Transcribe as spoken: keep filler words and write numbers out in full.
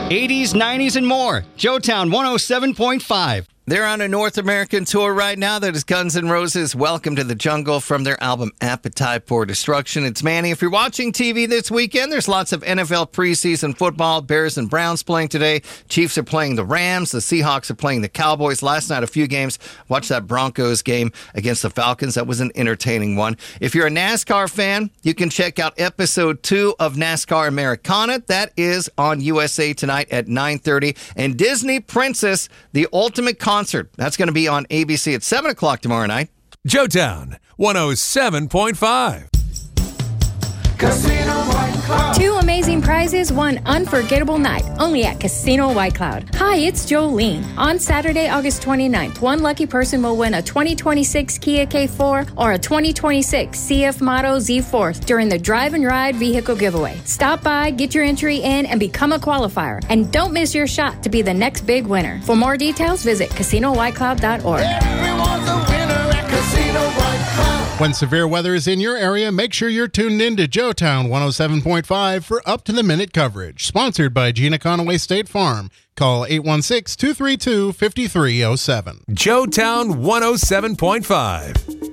eighties, nineties, and more. Joetown one oh seven point five. They're on a North American tour right now. That is Guns N' Roses' Welcome to the Jungle from their album Appetite for Destruction. It's Manny. If you're watching T V this weekend, there's lots of N F L preseason football. Bears and Browns playing today. Chiefs are playing the Rams. The Seahawks are playing the Cowboys. Last night, a few games. Watch that Broncos game against the Falcons. That was an entertaining one. If you're a NASCAR fan, you can check out episode two of NASCAR Americana. That is on U S A tonight at nine thirty. And Disney Princess, the ultimate concert. Concert. That's going to be on A B C at seven o'clock tomorrow night. Joetown one oh seven point five. Casino White Cloud. Two amazing prizes, one unforgettable night, only at Casino White Cloud. Hi, it's Jolene. On Saturday, August twenty-ninth, one lucky person will win a twenty twenty-six Kia K four or a twenty twenty-six C F Motto Z four during the Drive and Ride vehicle giveaway. Stop by, get your entry in, and become a qualifier. And don't miss your shot to be the next big winner. For more details, visit casino white cloud dot org. Everyone's a winner at Casino White Cloud. When severe weather is in your area, make sure you're tuned in to Joetown one oh seven point five for up-to-the-minute coverage. Sponsored by Gina Conaway State Farm. Call eight one six, two three two, five three zero seven. Joetown one oh seven point five.